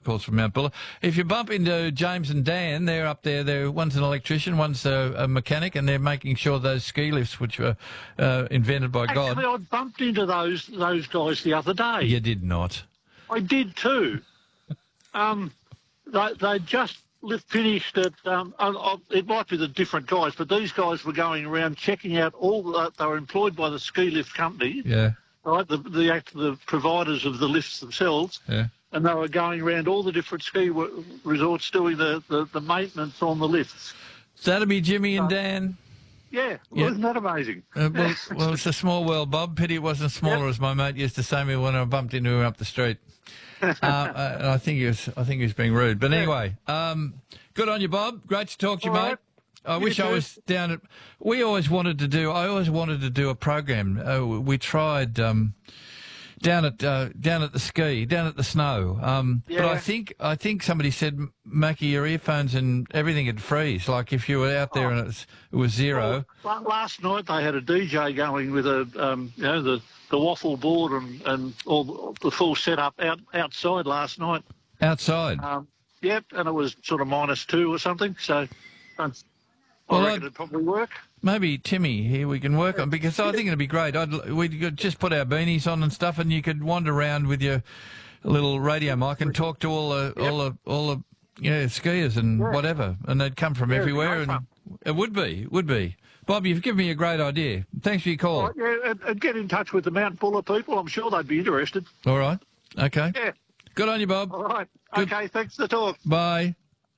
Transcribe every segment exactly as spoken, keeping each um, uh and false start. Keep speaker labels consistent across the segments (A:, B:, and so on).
A: calls from Mount Buller. If you bump into James and Dan, they're up there. They're, one's an electrician, one's a, a mechanic, and they're making sure those ski lifts, which were uh, invented by God.
B: Actually, I bumped into those those guys the other day.
A: You did not.
B: I did too. um, they they just finished it. Um, it might be the different guys, but these guys were going around checking out all. The, they were employed by the ski lift company.
A: Yeah.
B: Right, the the act the providers of the lifts themselves.
A: Yeah.
B: And they were going around all the different ski resorts doing the, the, the maintenance on the lifts.
A: So that'll be Jimmy and Dan.
B: Yeah, well,
A: Yep.
B: Isn't that amazing?
A: Uh, well, well, it's a small world, Bob. Pity it wasn't smaller,
B: Yep.
A: as my mate used to say to me when I bumped into him up the street. uh, uh, and I think he was, I think he was being rude. But anyway, um, good on you, Bob. Great to talk to you,
B: All
A: mate.
B: right.
A: I
B: You
A: wish I
B: too.
A: was down at. We always wanted to do. I always wanted to do a program. Uh, we tried um, down at uh, down at the ski, down at the snow. Um, But I
B: Yeah.
A: think I think somebody said, Mackie, your earphones and everything would freeze. Like if you were out there and it was, it was zero.
B: Well, last night they had a D J going with a, um, you know, the, the waffle board and, and all the, the full setup out outside last night.
A: Outside.
B: Um, yep, and it was sort of minus two or something. So um,
A: Well,
B: I reckon
A: I'd-
B: it'd probably work.
A: Maybe Timmy here we can work on, because I think it'd be great. I'd we could just put our beanies on and stuff, and you could wander around with your little radio mic and talk to all the all the all the yeah skiers and
B: Yeah.
A: whatever, and they'd come from
B: Yeah, it'd be
A: everywhere,
B: great
A: and it would be it would be. Bob, you've given me a great idea. Thanks for your call.
B: Right, yeah, and, and get in touch with the Mount Buller people. I'm sure they'd be interested.
A: All right, okay,
B: Yeah.
A: good on you, Bob.
B: All right.
A: Good.
B: Okay. Thanks for the talk.
A: Bye.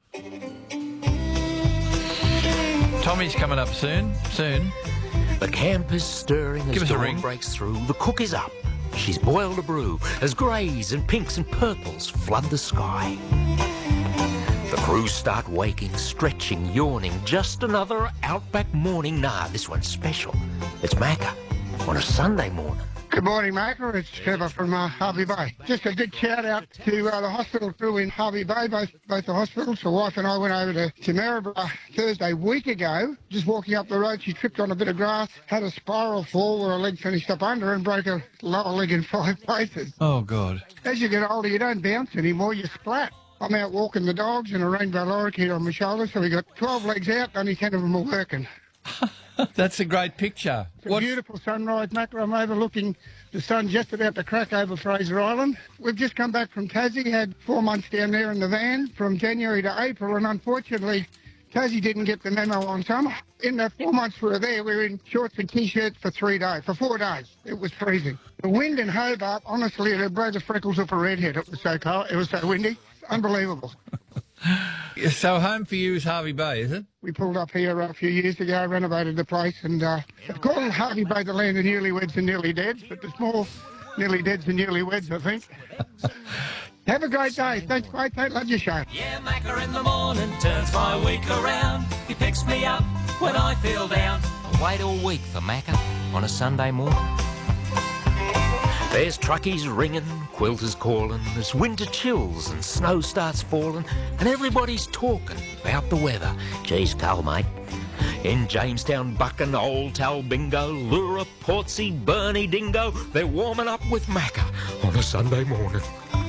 A: Tommy's coming up soon. Soon.
C: The camp is stirring
A: Give
C: as
A: us a
C: dawn
A: ring.
C: breaks through. The cook is up. She's boiled a brew as greys and pinks and purples flood the sky. The crew start waking, stretching, yawning. Just another outback morning. Nah, this one's special. It's Macca on a Sunday morning.
D: Good morning, Michael. It's Trevor from uh, Harvey Bay. Just a big shout out to uh, the hospital crew in Harvey Bay, both both the hospitals. The wife and I went over to, to Maryborough Thursday week ago. Just walking up the road, she tripped on a bit of grass, had a spiral fall where her leg finished up under and broke her lower leg in five places.
A: Oh God.
D: As you get older, you don't bounce anymore, you splat. I'm out walking the dogs and a rainbow lorikeet on my shoulder, so we got twelve legs out, only ten of them are working.
A: That's a great picture.
D: It's a
A: What?
D: beautiful sunrise, Macca. I'm overlooking the sun just about to crack over Fraser Island. We've just come back from Tassie, had four months down there in the van from January to April, and unfortunately, Tassie didn't get the memo on summer. In the four months we were there, we were in shorts and T-shirts for three days, for four days. It was freezing. The wind in Hobart, honestly, it broke the freckles off a redhead. It was so cold. It was so windy. Unbelievable.
A: So home for you is Harvey Bay, is it?
D: We pulled up here a few years ago, renovated the place, and uh, it's called Harvey Bay, the land of newlyweds and nearly deads, but there's more nearly deads than newlyweds, I think. Have a great day. Thanks, mate. Don't love your show.
E: Yeah, Macca in the morning turns my week around. He picks me up when I feel down.
C: Wait all week for Macca on a Sunday morning. There's truckies ringing, quilters calling, there's winter chills and snow starts falling, and everybody's talking about the weather. Geez, cold, mate. In Jamestown, Buchan, Old Talbingo, Lura, Portsea, Burnie, Dingo, they're warming up with Macca on a Sunday morning.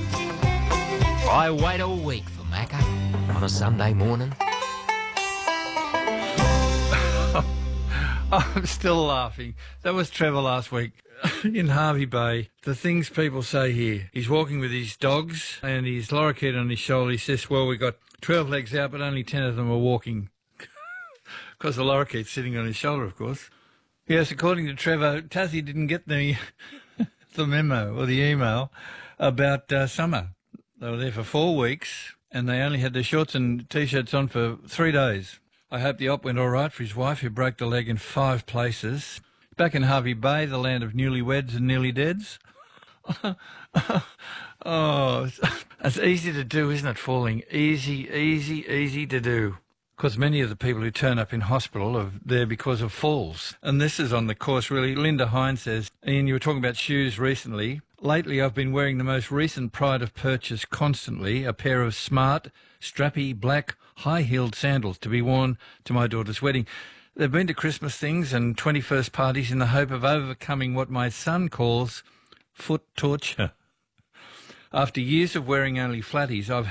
C: I wait all week for Macca on a Sunday morning.
A: I'm still laughing. That was Trevor last week in Harvey Bay. The things people say here. He's walking with his dogs and his lorikeet on his shoulder. He says, well, we got twelve legs out, but only ten of them are walking. Because the lorikeet's sitting on his shoulder, of course. Yes, according to Trevor, Tassie didn't get the, the memo or the email about uh, summer. They were there for four weeks and they only had their shorts and T-shirts on for three days. I hope the op went all right for his wife, who broke the leg in five places. Back in Harvey Bay, the land of newlyweds and nearly deads. Oh, it's easy to do, isn't it, falling? Easy, easy, easy to do. Because many of the people who turn up in hospital are there because of falls. And this is on the course, really. Linda Hines says, Ian, you were talking about shoes recently. Lately, I've been wearing the most recent pride of purchase constantly, a pair of smart, strappy, black, high-heeled sandals to be worn to my daughter's wedding. They've been to Christmas things and twenty-first parties in the hope of overcoming what my son calls foot torture. After years of wearing only flatties, I've